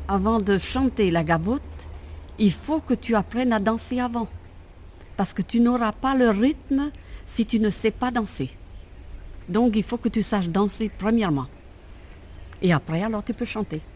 avant de chanter la gavotte, il faut que tu apprennes à danser avant. Parce que tu n'auras pas le rythme si tu ne sais pas danser. Donc il faut que tu saches danser premièrement. Et après, alors tu peux chanter.